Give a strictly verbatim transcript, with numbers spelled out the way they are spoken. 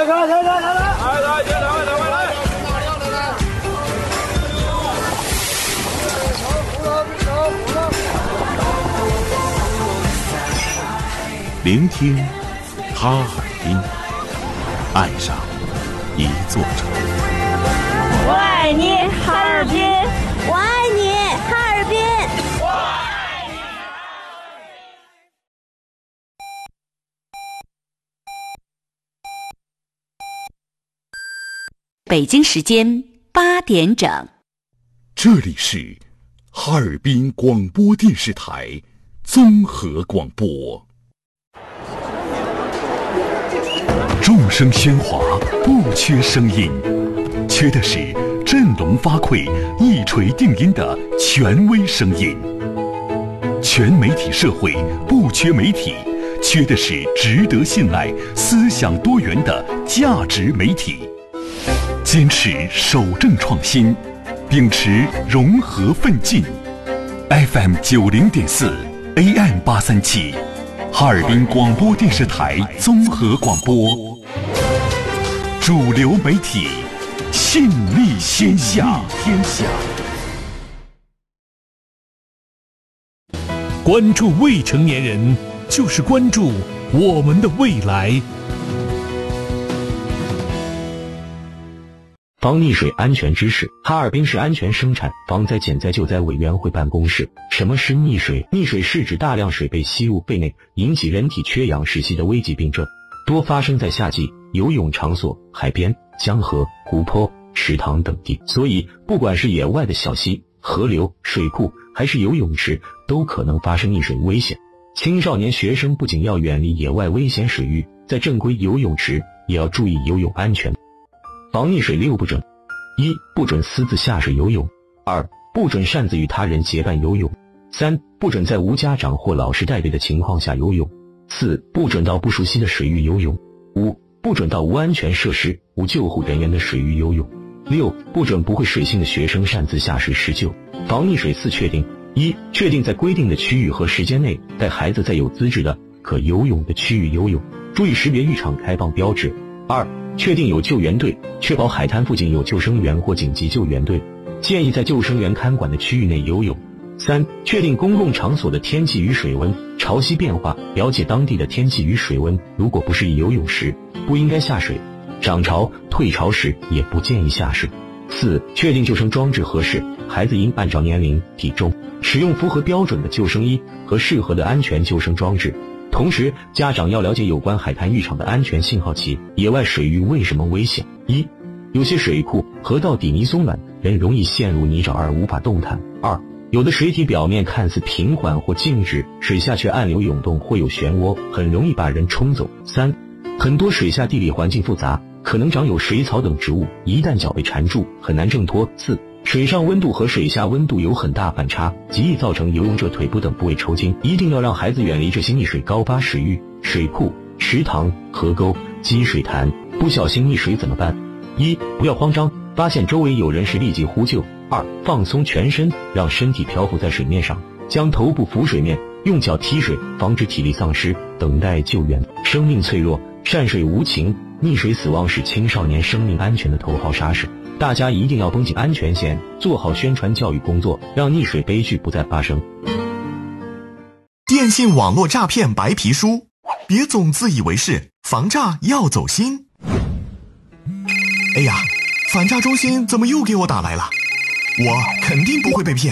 来来来来来，来来来来来来。 聆听哈尔滨，爱上一座城。 我爱你，哈尔滨！ 我爱你，哈尔滨！ 我爱你！ 北京时间八点整， 这里是哈尔滨广播电视台综合广播。众声喧哗，不缺声音，缺的是振聋发聩、一锤定音的权威声音。全媒体社会不缺媒体，缺的是值得信赖、思想多元的价值媒体。坚持守正创新，秉持融合奋进。F M 九零点四 A M 八三七，哈尔滨广播电视台综合广播，主流媒体，信力天下。天下。 关注未成年人，就是关注我们的未来。 防溺水安全知识。哈尔滨市安全生产防灾减灾救灾委员会办公室。什么是溺水？溺水是指大量水被吸入肺内，引起人体缺氧窒息的危急病症，多发生在夏季游泳场所、海边、江河、湖泊、池塘等地。所以不管是野外的小溪、河流、水库，还是游泳池，都可能发生溺水危险。青少年学生不仅要远离野外危险水域，在正规游泳池也要注意游泳安全。防溺水六不准：一、不准私自下水游泳；二、不准擅自与他人结伴游泳；三、不准在无家长或老师带队的情况下游泳；四、不准到不熟悉的水域游泳；五、不准到无安全设施、无救护人员的水域游泳；六、不准不会水性的学生擅自下水施救。防溺水四确定：一、确定在规定的区域和时间内带孩子在有资质的可游泳的区域游泳，注意识别浴场开放标志；二、确定有救援队，确保海滩附近有救生员或紧急救援队，建议在救生员看管的区域内游泳。三、确定公共场所的天气与水温，潮汐变化，了解当地的天气与水温，如果不适宜游泳时，不应该下水；涨潮、退潮时也不建议下水。四、确定救生装置合适，孩子应按照年龄、体重，使用符合标准的救生衣和适合的安全救生装置。同时，家长要了解有关海滩浴场的安全信号器。野外水域为什么危险？一、有些水库、河道底泥松软，人容易陷入泥沼而无法动弹；二、有的水体表面看似平缓或静止，水下却暗流涌动或有漩涡，很容易把人冲走；三、很多水下地理环境复杂，可能长有水草等植物，一旦脚被缠住，很难挣脱；四、水上温度和水下温度有很大反差，极易造成游泳者腿部等部位抽筋。一定要让孩子远离这些溺水高发水域、水库、池塘、河沟、积水潭。不小心溺水怎么办？一、不要慌张，发现周围有人时立即呼救；二、放松全身，让身体漂浮在水面上，将头部浮水面，用脚踢水，防止体力丧失，等待救援。生命脆弱，善水无情，溺水死亡是青少年生命安全的头号杀手。大家一定要绷紧安全线，做好宣传教育工作，让溺水悲剧不再发生。 电信网络诈骗白皮书，别总自以为是，防诈要走心。哎呀，反诈中心怎么又给我打来了？我肯定不会被骗。